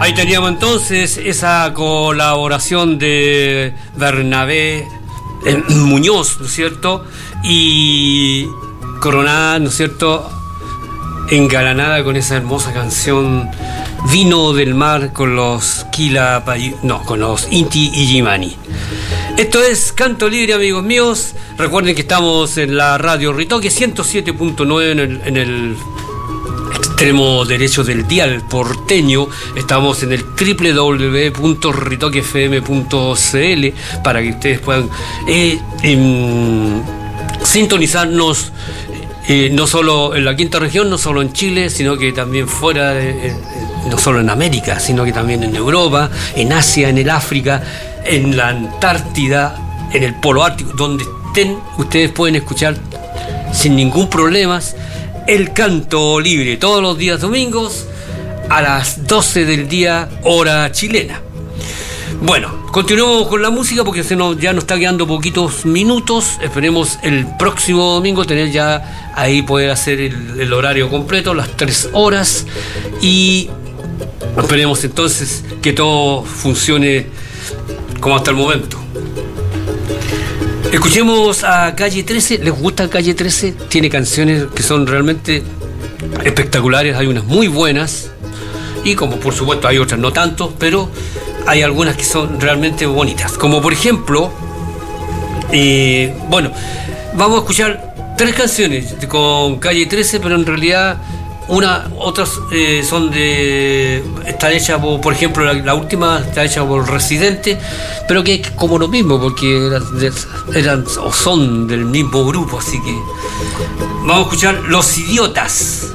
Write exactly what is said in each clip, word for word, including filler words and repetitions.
Ahí teníamos entonces esa colaboración de Bernabé eh, Muñoz, ¿no es cierto? Y coronada, ¿no es cierto?, engalanada con esa hermosa canción Vino del Mar con los Kila Payu, no, con los Inti Illimani. Esto es Canto Libre, amigos míos. Recuerden que estamos en la radio Ritoque ciento siete punto nueve en el, en el extremo derecho del dial porteño. Estamos en el doble u doble u doble u punto ritoque f m punto c l para que ustedes puedan eh, eh, sintonizarnos eh, no solo en la quinta región, no solo en Chile, sino que también fuera de, eh, no solo en América, sino que también en Europa, en Asia, en el África, en la Antártida, en el Polo Ártico, donde estén, ustedes pueden escuchar sin ningún problema el Canto Libre todos los días domingos a las doce del día, hora chilena. Bueno, continuamos con la música porque se nos, ya nos está quedando poquitos minutos. Esperemos el próximo domingo tener ya ahí, poder hacer el, el horario completo, las tres horas, y esperemos entonces que todo funcione como hasta el momento. Escuchemos a Calle trece. ¿Les gusta Calle trece? Tiene canciones que son realmente espectaculares. Hay unas muy buenas y, como por supuesto, hay otras no tanto, pero hay algunas que son realmente bonitas. Como por ejemplo, eh, bueno, vamos a escuchar tres canciones con Calle trece, pero en realidad una, otras eh, son de, está hecha por, por ejemplo, la, la última está hecha por Residente, pero que es como lo mismo, porque eran, de, eran o son del mismo grupo, así que vamos a escuchar Los Idiotas.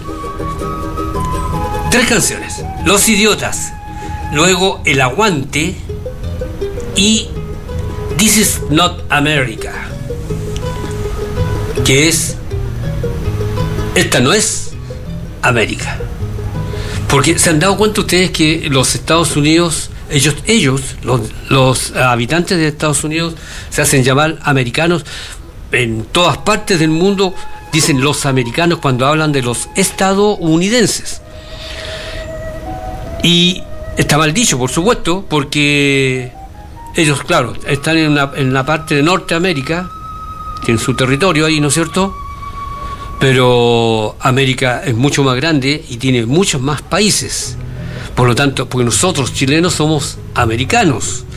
Tres canciones: Los Idiotas, luego El Aguante y This is Not America, que es, esta no es América. Porque se han dado cuenta ustedes que los Estados Unidos, ellos, ellos los, los habitantes de Estados Unidos se hacen llamar americanos. En todas partes del mundo dicen los americanos cuando hablan de los estadounidenses. Y está mal dicho, por supuesto, porque ellos, claro, están en una, en la parte de Norteamérica, tienen su territorio ahí, ¿no es cierto? Pero América es mucho más grande y tiene muchos más países. Por lo tanto, porque nosotros chilenos somos americanos.